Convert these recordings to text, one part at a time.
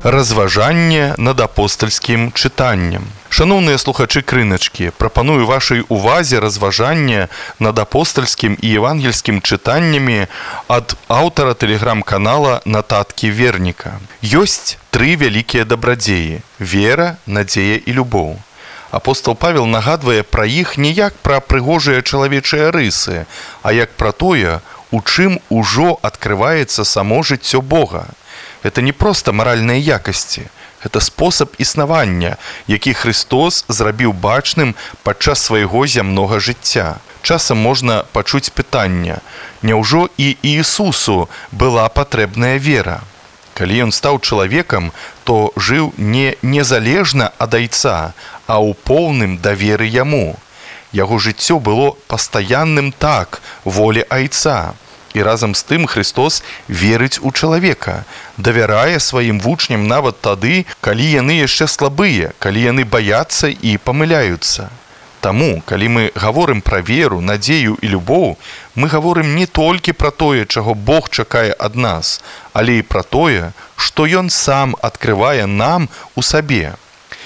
Разважанне над апостальскім чытаннем. Шаноўныя слухачы крыначкі, прапаную вашай увазе разважанне над апостальскім і евангельскім чытаннямі ад аўтара тэлеграм-канала Нататкі Верніка. Ёсць тры вялікія дабрадзеі – вера, надзея і любоў. Апостол Павел нагадвае пра іх не як пра прыгожыя чалавечыя рысы, а як пра тое, у чым ужо адкрываецца само жыццё Бога. Это не проста маральныя якасці, это спосаб існавання, які Христос зрабіў бачным падчас свайго зямнога жыцця. Часам можна пачуць пытанне: няўжо і Іісусу была патрэбная вера? Калі ён стаў чалавекам, то жыў не незалежна ад Айца, а ў поўным даверы яму. Яго жыццё было пастаянным так волі Айца. І разам з тым Христос верыць у чалавека, давярае сваім вучням нават тады, калі яны яшчэ слабыя, калі яны баяцца і памыляюцца. Таму, калі мы гаворым пра веру, надзею і любоў, мы гаворым не толькі пра тое, чаго Бог чакае ад нас, але і пра тое, што Ён сам адкрывае нам у сабе.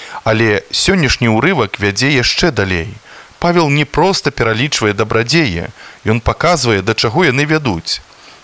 Але сённяшні ўрывак вядзе яшчэ далей. Павел не проста пералічвае дабрадзеі, ён паказвае, да чаго яны вядуць.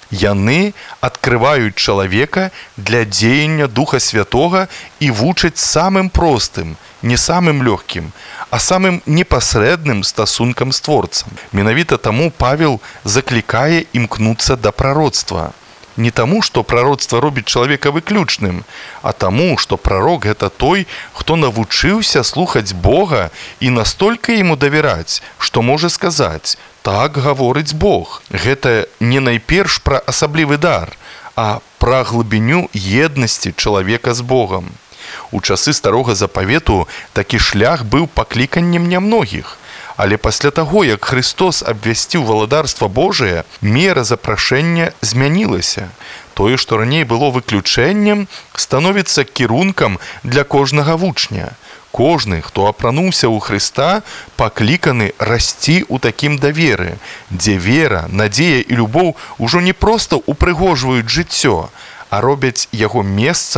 Яны адкрываюць чалавека для дзеяння Духа Святога і вучаць самым простым, не самым лёгкім, а самым непасрэдным стасункам з Творцам. Менавіта таму Павел заклікае імкнуцца да прароцтва. Не таму, што прароцтва робіць чалавека выключным, а таму, што прарок – гэта той, хто навучыўся слухаць Бога і настолькі яму давяраць, што можа сказаць: «Так гаворыць Бог». Гэта не найперш пра асаблівы дар, а пра глыбіню еднасці чалавека з Богам. У часы Старога Запавету такі шлях быў пакліканнем нямногіх. Але пасля таго, як Христос абвясціў валадарства Божае, мера запрашэння змянілася. Тое, што раней было выключэннем, становіцца кірункам для кожнага вучня. Кожны, хто апрануўся ў Хрыста, пакліканы расці ў такім даверы, дзе вера, надзея і любоў ужо не проста упрыгожваюць жыццё, а робяць яго месцам